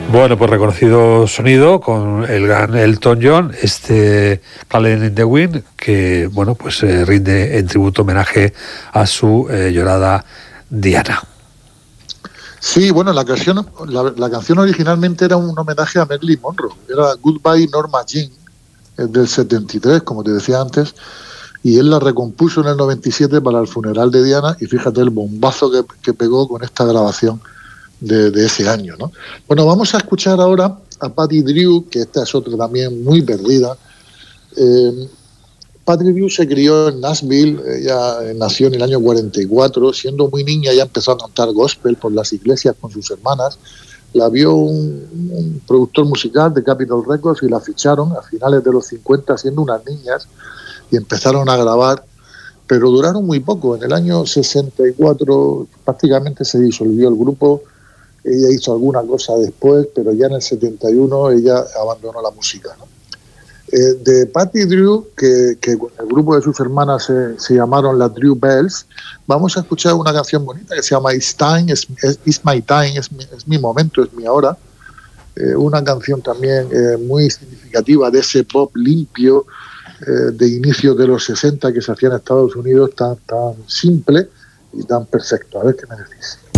Bueno, pues reconocido sonido con el gran Elton John, Calling in the Wind, que bueno, pues rinde en tributo homenaje a su llorada Diana. Sí, bueno, la canción originalmente era un homenaje a Marilyn Monroe, era Goodbye Norma Jean, del 73, como te decía antes, y él la recompuso en el 97 para el funeral de Diana, y fíjate el bombazo que pegó con esta grabación de ese año, ¿no? Bueno, vamos a escuchar ahora a Patty Drew, que esta es otra también muy perdida. Patty Drew se crió en Nashville, ella nació en el año 44, siendo muy niña ya empezó a cantar gospel por las iglesias con sus hermanas. La vio un productor musical de Capitol Records y la ficharon a finales de los 50 siendo unas niñas y empezaron a grabar, pero duraron muy poco. En el año 64 prácticamente se disolvió el grupo. Ella hizo alguna cosa después, pero ya en el 71 ella abandonó la música, ¿no? De Patty Drew, que con el grupo de sus hermanas se llamaron las Drew Bells, vamos a escuchar una canción bonita que se llama It's Time, It's My Time, es mi momento, es mi hora. Una canción también muy significativa de ese pop limpio de inicios de los 60 que se hacía en Estados Unidos, tan simple y tan perfecto. A ver qué me decís.